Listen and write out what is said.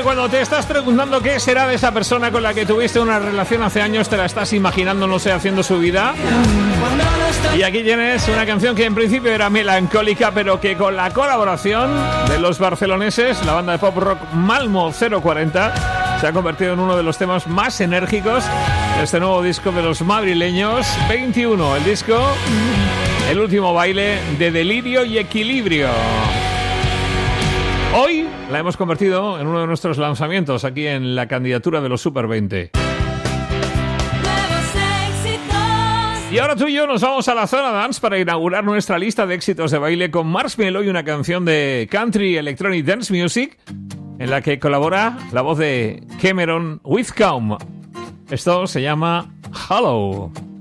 que cuando te estás preguntando qué será de esa persona con la que tuviste una relación hace años, te la estás imaginando, no sé, haciendo su vida? Y aquí tienes una canción que en principio era melancólica, pero que con la colaboración de los barceloneses, la banda de pop rock Malmo 040, se ha convertido en uno de los temas más enérgicos de este nuevo disco de los madrileños. 21, el disco, el último baile de delirio y equilibrio. Hoy la hemos convertido en uno de nuestros lanzamientos aquí en la candidatura de los Super 20. Y ahora tú y yo nos vamos a la zona dance para inaugurar nuestra lista de éxitos de baile con Marshmello y una canción de country electronic dance music en la que colabora la voz de Cameron Whitcomb. Esto se llama Hollow.